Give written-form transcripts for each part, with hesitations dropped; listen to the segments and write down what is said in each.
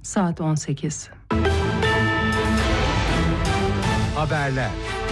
saat 18. Haberler.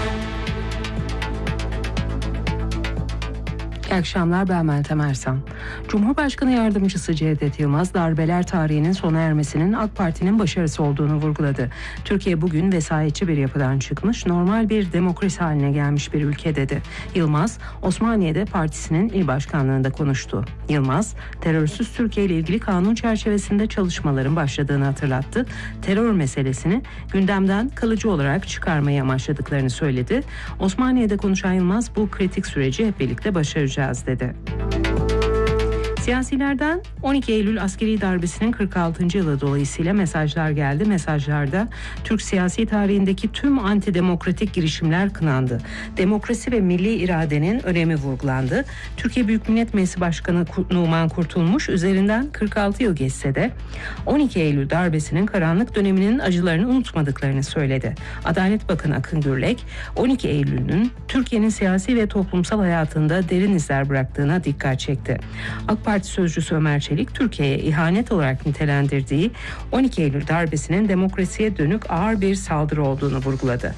İyi akşamlar, ben Meltem Ersan. Cumhurbaşkanı Yardımcısı Cevdet Yılmaz, darbeler tarihinin sona ermesinin AK Parti'nin başarısı olduğunu vurguladı. Türkiye bugün vesayetçi bir yapıdan çıkmış, normal bir demokrasi haline gelmiş bir ülke dedi. Yılmaz, Osmaniye'de partisinin il başkanlığında konuştu. Yılmaz, terörsüz Türkiye ile ilgili kanun çerçevesinde çalışmaların başladığını hatırlattı. Terör meselesini gündemden kalıcı olarak çıkarmayı amaçladıklarını söyledi. Osmaniye'de konuşan Yılmaz, bu kritik süreci hep birlikte başaracağız dedi. Siyasilerden 12 Eylül askeri darbesinin 46. yılı dolayısıyla mesajlar geldi. Mesajlarda Türk siyasi tarihindeki tüm antidemokratik girişimler kınandı. Demokrasi ve milli iradenin önemi vurgulandı. Türkiye Büyük Millet Meclisi Başkanı Numan Kurtulmuş, üzerinden 46 yıl geçse de 12 Eylül darbesinin karanlık döneminin acılarını unutmadıklarını söyledi. Adalet Bakanı Akın Gürlek, 12 Eylül'ün Türkiye'nin siyasi ve toplumsal hayatında derin izler bıraktığına dikkat çekti. AK Parti sözcüsü Ömer Çelik, Türkiye'ye ihanet olarak nitelendirdiği 12 Eylül darbesinin demokrasiye dönük ağır bir saldırı olduğunu vurguladı.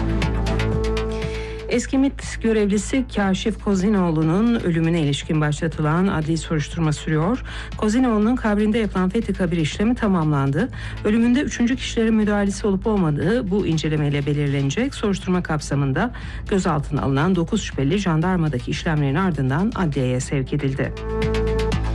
Eski MİT görevlisi Kaşif Kozinoğlu'nun ölümüne ilişkin başlatılan adli soruşturma sürüyor. Kozinoğlu'nun kabrinde yapılan fethi kabir işlemi tamamlandı. Ölümünde 3. kişilerin müdahalesi olup olmadığı bu incelemeyle belirlenecek. Soruşturma kapsamında gözaltına alınan 9 şüpheli jandarmadaki işlemlerin ardından adliyeye sevk edildi.